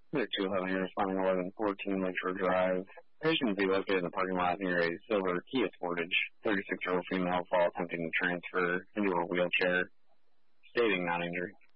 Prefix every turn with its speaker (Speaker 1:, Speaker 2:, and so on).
Speaker 1: Clear 211 here, responding 1114 Lakeshore Drive. Patient be located in the parking lot near a silver Kia Sportage. 36-year-old female fall attempting to transfer into a wheelchair, stating non-injury.